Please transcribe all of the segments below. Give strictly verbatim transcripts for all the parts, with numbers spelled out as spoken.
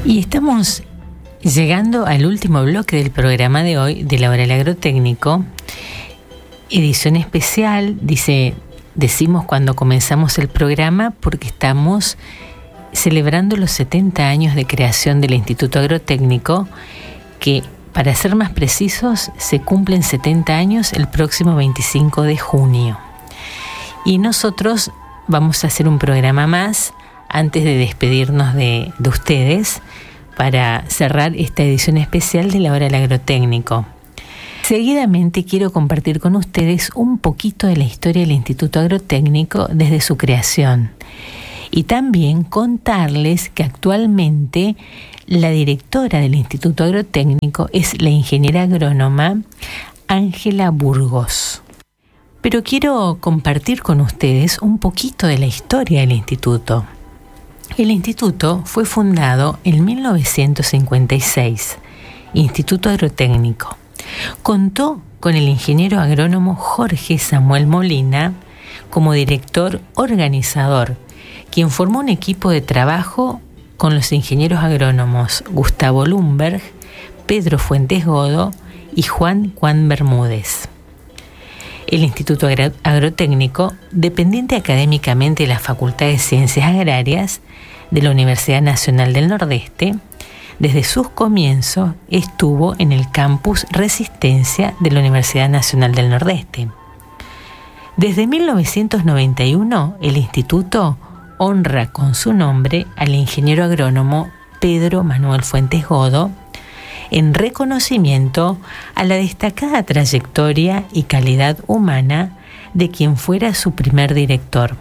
Y estamos llegando al último bloque del programa de hoy de la hora del agrotécnico, edición especial. Dice, decimos cuando comenzamos el programa porque estamos celebrando los setenta años de creación del Instituto Agrotécnico, que para ser más precisos se cumplen setenta años el próximo veinticinco de junio. Y nosotros vamos a hacer un programa más antes de despedirnos de, de ustedes, para cerrar esta edición especial de la hora del agrotécnico. Seguidamente quiero compartir con ustedes un poquito de la historia del Instituto Agrotécnico desde su creación, y también contarles que actualmente la directora del Instituto Agrotécnico es la ingeniera agrónoma Ángela Burgos. Pero quiero compartir con ustedes un poquito de la historia del instituto. El instituto fue fundado en mil novecientos cincuenta y seis, Instituto Agrotécnico. Contó con el ingeniero agrónomo Jorge Samuel Molina como director organizador, quien formó un equipo de trabajo con los ingenieros agrónomos Gustavo Lumberg, Pedro Fuentes Godo y Juan Juan Bermúdez. El Instituto Agro- Agrotécnico, dependiente académicamente de la Facultad de Ciencias Agrarias de la Universidad Nacional del Nordeste, desde sus comienzos estuvo en el campus Resistencia de la Universidad Nacional del Nordeste. Desde mil novecientos noventa y uno, el instituto honra con su nombre al ingeniero agrónomo Pedro Manuel Fuentes Godo, en reconocimiento a la destacada trayectoria y calidad humana de quien fuera su primer director.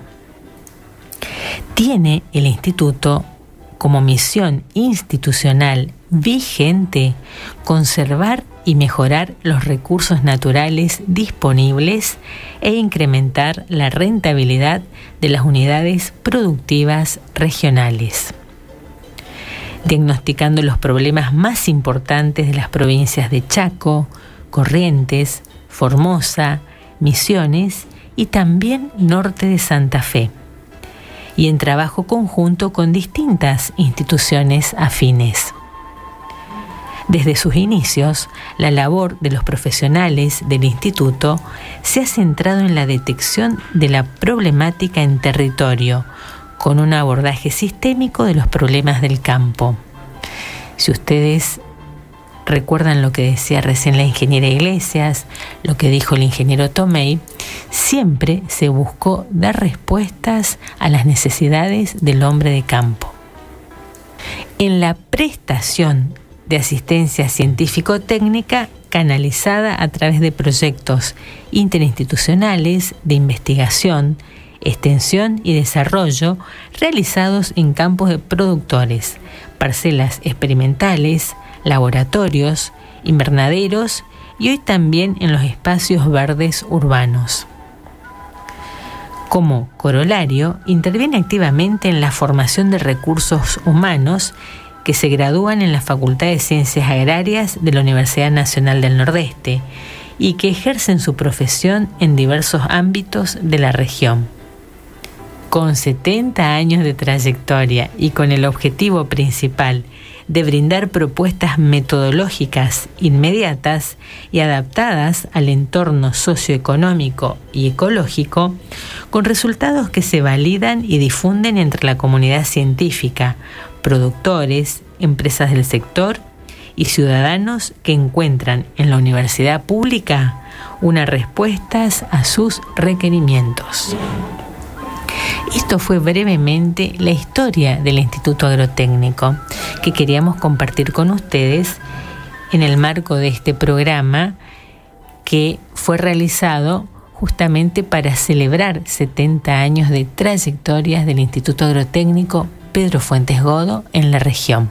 Tiene el instituto como misión institucional vigente conservar y mejorar los recursos naturales disponibles e incrementar la rentabilidad de las unidades productivas regionales, diagnosticando los problemas más importantes de las provincias de Chaco, Corrientes, Formosa, Misiones y también norte de Santa Fe, y en trabajo conjunto con distintas instituciones afines. Desde sus inicios, la labor de los profesionales del instituto se ha centrado en la detección de la problemática en territorio, con un abordaje sistémico de los problemas del campo. Si ustedes recuerdan lo que decía recién la ingeniera Iglesias, lo que dijo el ingeniero Tomei, siempre se buscó dar respuestas a las necesidades del hombre de campo. En la prestación de asistencia científico-técnica canalizada a través de proyectos interinstitucionales de investigación, extensión y desarrollo realizados en campos de productores, parcelas experimentales, laboratorios, invernaderos y hoy también en los espacios verdes urbanos. Como corolario, interviene activamente en la formación de recursos humanos que se gradúan en la Facultad de Ciencias Agrarias de la Universidad Nacional del Nordeste y que ejercen su profesión en diversos ámbitos de la región. Con setenta años de trayectoria y con el objetivo principal de brindar propuestas metodológicas inmediatas y adaptadas al entorno socioeconómico y ecológico, con resultados que se validan y difunden entre la comunidad científica, productores, empresas del sector y ciudadanos que encuentran en la universidad pública una respuesta a sus requerimientos. Esto fue brevemente la historia del Instituto Agrotécnico que queríamos compartir con ustedes en el marco de este programa que fue realizado justamente para celebrar setenta años de trayectorias del Instituto Agrotécnico Pedro Fuentes Godo en la región.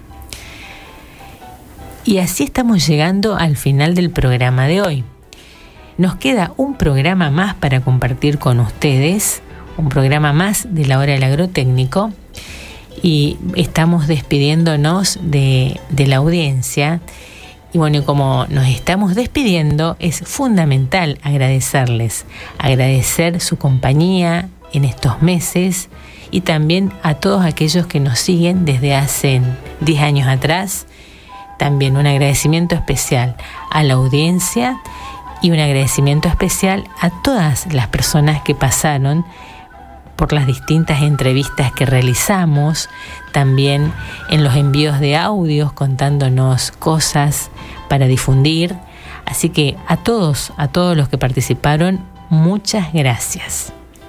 Y así estamos llegando al final del programa de hoy. Nos queda un programa más para compartir con ustedes, un programa más de la hora del agrotécnico, y estamos despidiéndonos de, de la audiencia. Y bueno, como nos estamos despidiendo, es fundamental agradecerles, agradecer su compañía en estos meses y también a todos aquellos que nos siguen desde hace diez años atrás. También un agradecimiento especial a la audiencia y un agradecimiento especial a todas las personas que pasaron por las distintas entrevistas que realizamos, también en los envíos de audios contándonos cosas para difundir. Así que a todos, a todos los que participaron, muchas gracias.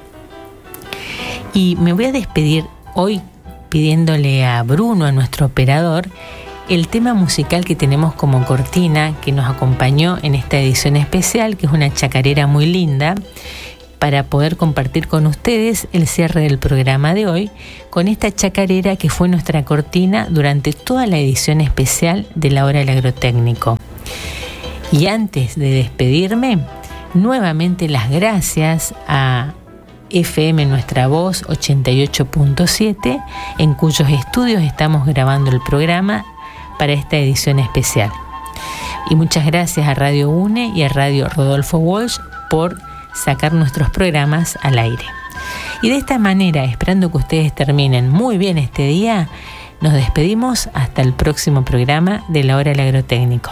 Y me voy a despedir hoy pidiéndole a Bruno, a nuestro operador, el tema musical que tenemos como cortina, que nos acompañó en esta edición especial, que es una chacarera muy linda, para poder compartir con ustedes el cierre del programa de hoy, con esta chacarera que fue nuestra cortina durante toda la edición especial de la Hora del Agrotécnico. Y antes de despedirme, nuevamente las gracias a F M Nuestra Voz ochenta y ocho punto siete, en cuyos estudios estamos grabando el programa para esta edición especial. Y muchas gracias a Radio UNE y a Radio Rodolfo Walsh por sacar nuestros programas al aire. Y de esta manera, esperando que ustedes terminen muy bien este día, nos despedimos hasta el próximo programa de la Hora del Agrotécnico.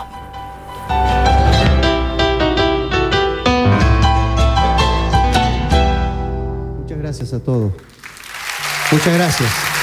Muchas gracias a todos. Muchas gracias.